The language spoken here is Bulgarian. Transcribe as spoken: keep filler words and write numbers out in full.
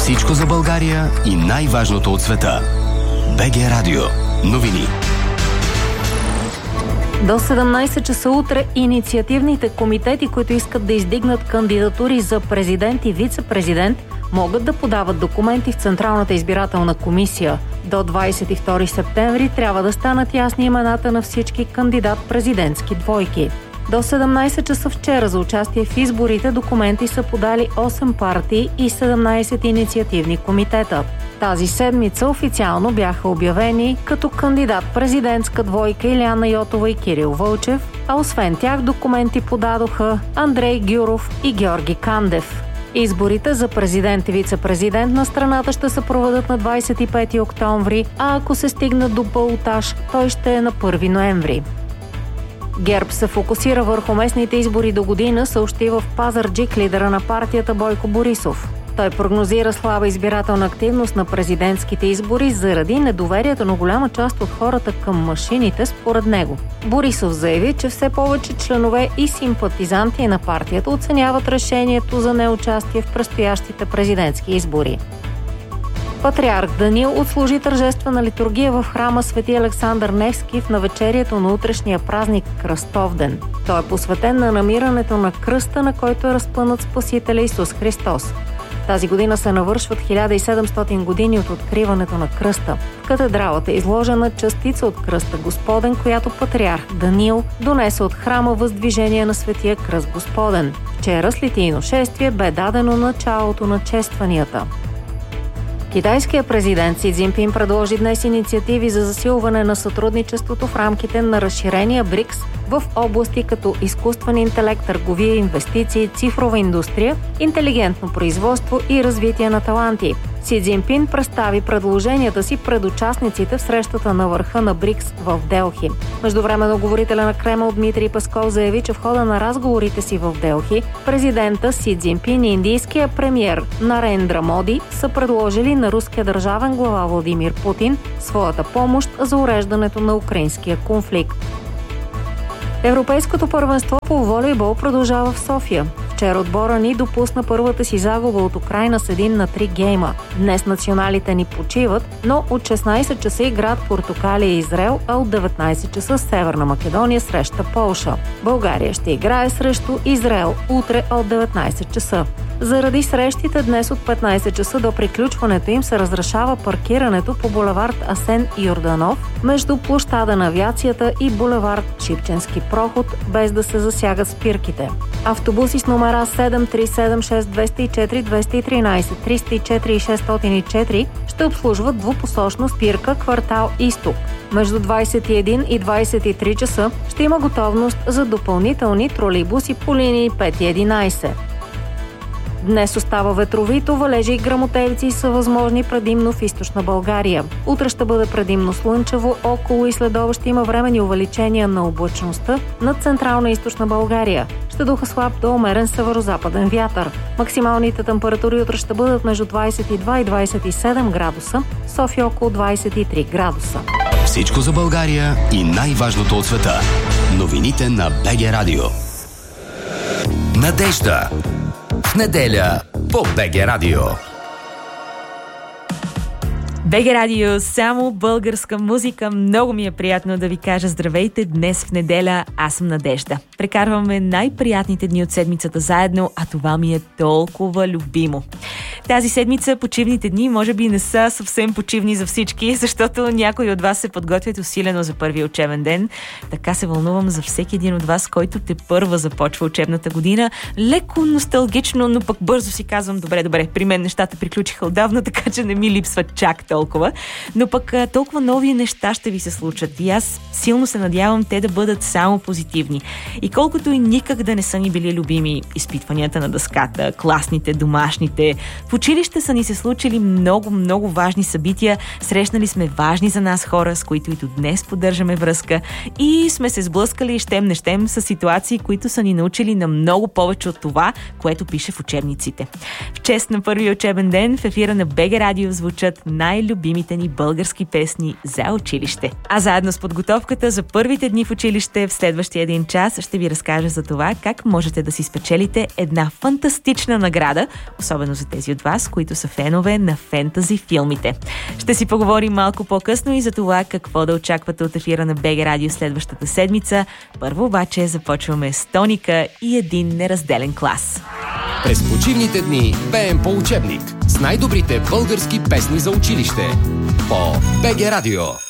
Всичко за България и най-важното от света. БГ Радио. Новини. До седемнайсет часа утре инициативните комитети, които искат да издигнат кандидатури за президент и вице-президент, могат да подават документи в Централната избирателна комисия. До двайсет и втори септември трябва да станат ясни имената на всички кандидат-президентски двойки. До седемнайсет часа вчера за участие в изборите документи са подали осем партии и седемнайсет инициативни комитета. Тази седмица официално бяха обявени като кандидат-президентска двойка Илияна Йотова и Кирил Вълчев, а освен тях документи подадоха Андрей Гюров и Георги Кандев. Изборите за президент и вице-президент на страната ще се проведат на двайсет и пети октомври, а ако се стигнат до балотаж, той ще е на първи ноември. ГЕРБ се фокусира върху местните избори до година, съобщи в Пазарджик лидера на партията Бойко Борисов. Той прогнозира слаба избирателна активност на президентските избори заради недоверието на голяма част от хората към машините, според него. Борисов заяви, че все повече членове и симпатизанти на партията оценяват решението за неучастие в предстоящите президентски избори. Патриарх Даниил отслужи тържествена литургия в храма Свети Александър Невски в навечерието на утрешния празник Кръстовден. Той е посветен на намирането на кръста, на който е разпънат Спасителя Исус Христос. Тази година се навършват хиляда и седемстотин години от откриването на кръста. В катедралата е изложена частица от кръста Господен, която патриарх Даниил донесе от храма въздвижение на Светия кръст Господен. Вчера с литийно шествие бе дадено началото на честванията. Китайският президент Си Цзинпин предложи днес инициативи за засилване на сътрудничеството в рамките на разширения БРИКС в области като изкуствен интелект, търговия, инвестиции, цифрова индустрия, интелигентно производство и развитие на таланти. Си Цзинпин представи предложенията си пред участниците в срещата на върха на БРИКС в Делхи. Междувременно говорителя на Кремъл Дмитрий Песков заяви, че в хода на разговорите си в Делхи президента Си Цзинпин и индийския премиер Нарендра Моди са предложили на руския държавен глава Владимир Путин своята помощ за уреждането на украинския конфликт. Европейското първенство по волейбол продължава в София. Вчера отбора ни допусна първата си загуба от Украйна с един на три гейма. Днес националите ни почиват, но от шестнайсет часа играят Португалия и Израел, а от деветнайсет часа Северна Македония среща Полша. България ще играе срещу Израел утре от деветнайсет часа. Заради срещите днес от петнайсет часа до приключването им се разрешава паркирането по булевард Асен Йорданов между площада на авиацията и булевард Шипченски проход, без да се засягат спирките. Автобуси с номера седем три седем шест двеста и четири двеста и тринайсет триста и четири и шестстотин и четири ще обслужват двупосочно спирка квартал Изток. Между двайсет и един и двайсет и три часа ще има готовност за допълнителни тролейбуси по линии пет и единайсет. Днес остава ветровито, валежи и гръмотевици са възможни предимно в източна България. Утре ще бъде предимно слънчево, около и следова ще има временни увеличения на облачността над централна и източна България. Ще духа слаб до умерен северозападен вятър. Максималните температури утре ще бъдат между двайсет и два и двайсет и седем градуса, София около двайсет и три градуса. Всичко за България и най-важното от света. Новините на БГ Радио. Надежда. В неделя по БГ Радио. БГ Радио, само българска музика. Много ми е приятно да ви кажа здравейте. Днес в неделя аз съм Надежда. Прекарваме най-приятните дни от седмицата заедно, а това ми е толкова любимо. Тази седмица почивните дни може би не са съвсем почивни за всички, защото някои от вас се подготвят усилено за първия учебен ден. Така се вълнувам за всеки един от вас, който тепърва започва учебната година. Леко носталгично, но пък бързо си казвам, добре, добре, при мен нещата приключиха отдавна, така че не ми липсват чак толкова. Но пък толкова нови неща ще ви се случат и аз силно се надявам те да бъдат само позитивни. И колкото и никак да не са ни били любими изпитванията на дъската, класните, домашните, в училище са ни се случили много, много важни събития, срещнали сме важни за нас хора, с които и до днес поддържаме връзка и сме се сблъскали щем не щем с ситуации, които са ни научили на много повече от това, което пише в учебниците. В чест на първия учебен ден в ефира на БГ Радио звучат най любимите ни български песни за училище. А заедно с подготовката за първите дни в училище в следващия един час ще ви разкажа за това как можете да си спечелите една фантастична награда, особено за тези от вас, които са фенове на фентази филмите. Ще си поговорим малко по-късно и за това какво да очаквате от ефира на БГ Радио следващата седмица. Първо обаче започваме с тоника и един неразделен клас. През почивните дни пеем по учебник с най-добрите български песни за училище по БГ Радио.